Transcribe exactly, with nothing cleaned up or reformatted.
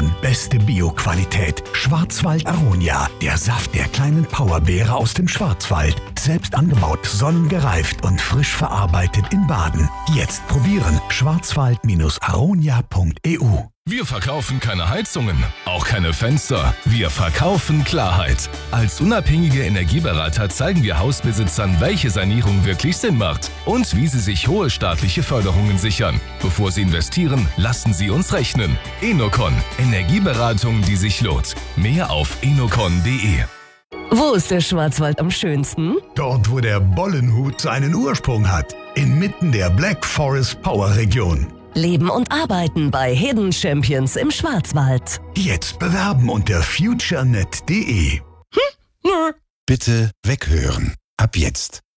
probieren. Beste Bio-Qualität. Schwarzwald Aronia. Der Saft der kleinen Powerbeere aus dem Schwarzwald. Selbst angebaut, sonnengereift und frisch verarbeitet in Baden. Jetzt probieren. schwarzwald aronia punkt e u. Wir verkaufen keine Heizungen, auch keine Fenster. Wir verkaufen Klarheit. Als unabhängige Energieberater zeigen wir Hausbesitzern, welche Sanierung wirklich Sinn macht und wie sie sich hohe staatliche Förderungen sichern. Bevor sie investieren, lassen sie uns rechnen. Enocon. Energieberatung, die sich lohnt. Mehr auf enocon punkt de. Wo ist der Schwarzwald am schönsten? Dort, wo der Bollenhut seinen Ursprung hat. Inmitten der Black Forest Power Region. Leben und arbeiten bei Hidden Champions im Schwarzwald. Jetzt bewerben unter futurenet punkt de. Bitte weghören. Ab jetzt.